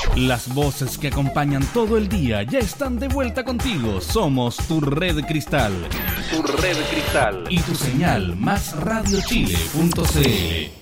Las voces que acompañan todo el día ya están de vuelta contigo. Somos tu red cristal. Tu red cristal. Y tu señal, másradiochile.cl.